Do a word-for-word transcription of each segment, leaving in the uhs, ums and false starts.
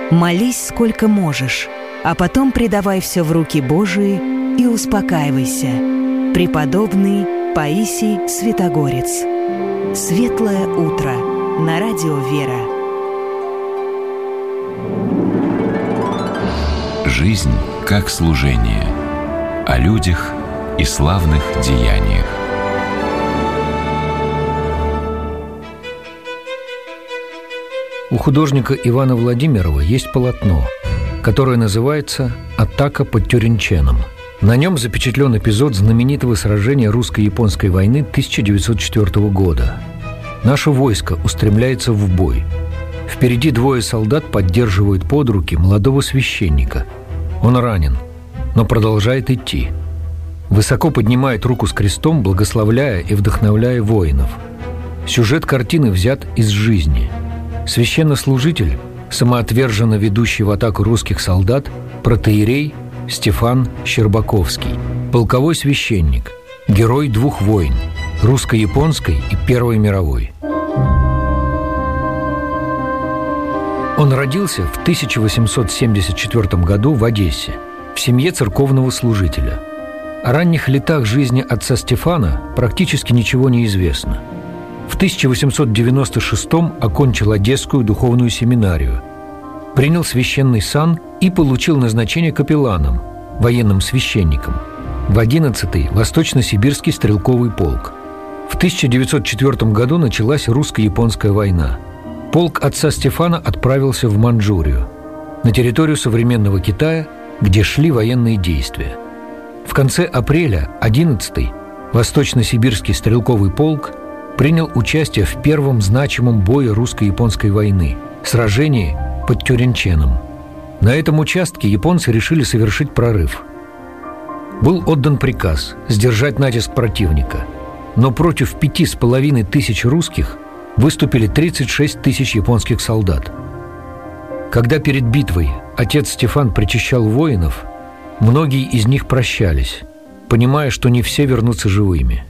Молись сколько можешь, а потом предавай все в руки Божии и успокаивайся. Преподобный Паисий Святогорец. Светлое утро на радио «Вера». Жизнь как служение. О людях и славных деяниях. У художника Ивана Владимирова есть полотно, которое называется «Атака под Тюринченом». На нем запечатлен эпизод знаменитого сражения русско-японской войны тысяча девятьсот четвёртого года. Наше войско устремляется в бой. Впереди двое солдат поддерживают под руки молодого священника. Он ранен, но продолжает идти. Высоко поднимает руку с крестом, благословляя и вдохновляя воинов. Сюжет картины взят из жизни. Священнослужитель, самоотверженно ведущий в атаку русских солдат, протоиерей Стефан Щербаковский, полковой священник, герой двух войн – русско-японской и Первой мировой. Он родился в тысяча восемьсот семьдесят четвёртом году в Одессе, в семье церковного служителя. О ранних летах жизни отца Стефана практически ничего не известно. В тысяча восемьсот девяносто шестом окончил Одесскую духовную семинарию, принял священный сан и получил назначение капелланом, военным священником, в одиннадцатый Восточно-Сибирский стрелковый полк. В тысяча девятьсот четвёртом году началась русско-японская война. Полк отца Стефана отправился в Манчжурию, на территорию современного Китая, где шли военные действия. В конце апреля одиннадцатый Восточно-Сибирский стрелковый полк принял участие в первом значимом бое русско-японской войны – сражении под Тюринченом. На этом участке японцы решили совершить прорыв. Был отдан приказ сдержать натиск противника, но против пяти с половиной тысяч русских выступили тридцать шесть тысяч японских солдат. Когда перед битвой отец Стефан причащал воинов, многие из них прощались, понимая, что не все вернутся живыми.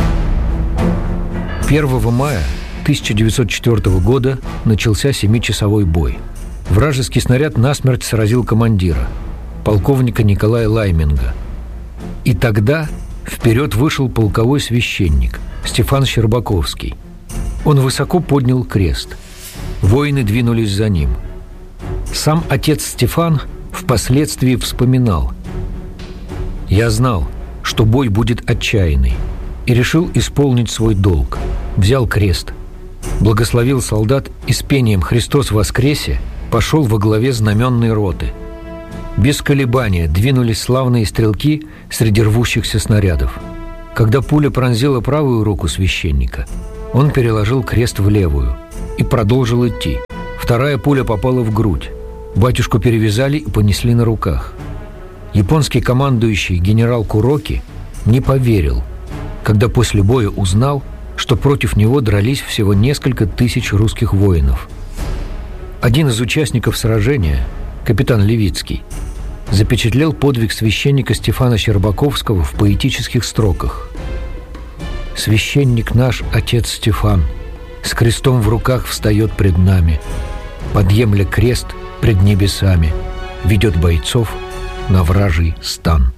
первого мая тысяча девятьсот четвёртого года начался семичасовой бой. Вражеский снаряд насмерть сразил командира, полковника Николая Лайминга. И тогда вперед вышел полковой священник Стефан Щербаковский. Он высоко поднял крест. Воины двинулись за ним. Сам отец Стефан впоследствии вспоминал: «Я знал, что бой будет отчаянный, и решил исполнить свой долг. Взял крест, благословил солдат и с пением «Христос воскресе» пошел во главе знаменной роты. Без колебания двинулись славные стрелки среди рвущихся снарядов. Когда пуля пронзила правую руку священника, он переложил крест в левую и продолжил идти. Вторая пуля попала в грудь. Батюшку перевязали и понесли на руках. Японский командующий генерал Куроки не поверил, когда после боя узнал, что против него дрались всего несколько тысяч русских воинов. Один из участников сражения, капитан Левицкий, запечатлел подвиг священника Стефана Щербаковского в поэтических строках. «Священник наш, отец Стефан, с крестом в руках встает пред нами, подъемля крест пред небесами, ведет бойцов на вражий стан».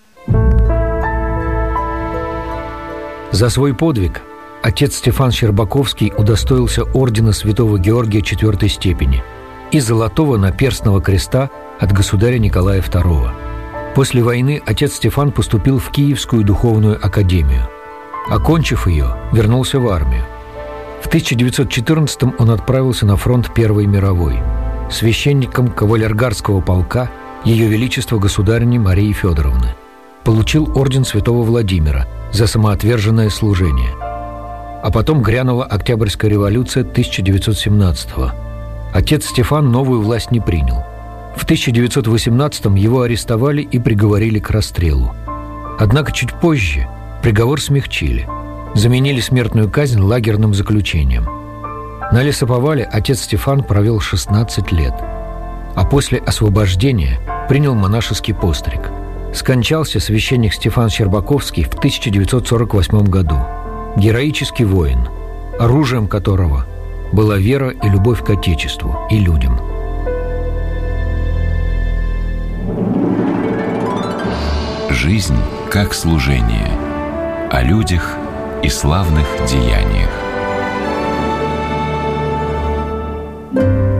За свой подвиг отец Стефан Щербаковский удостоился ордена Святого Георгия четвёртой степени и золотого наперстного креста от государя Николая второго. После войны отец Стефан поступил в Киевскую духовную академию. Окончив ее, вернулся в армию. В тысяча девятьсот четырнадцатом он отправился на фронт Первой мировой, священником кавалергардского полка Ее Величества государыни Марии Федоровны. Получил орден Святого Владимира за самоотверженное служение. А потом грянула Октябрьская революция тысяча девятьсот семнадцатого. Отец Стефан новую власть не принял. В тысяча девятьсот восемнадцатом его арестовали и приговорили к расстрелу. Однако чуть позже приговор смягчили. Заменили смертную казнь лагерным заключением. На лесоповале отец Стефан провел шестнадцать лет. А после освобождения принял монашеский постриг. Скончался священник Стефан Щербаковский в тысяча девятьсот сорок восьмом году. Героический воин, оружием которого была вера и любовь к Отечеству и людям. Жизнь как служение. О людях и славных деяниях.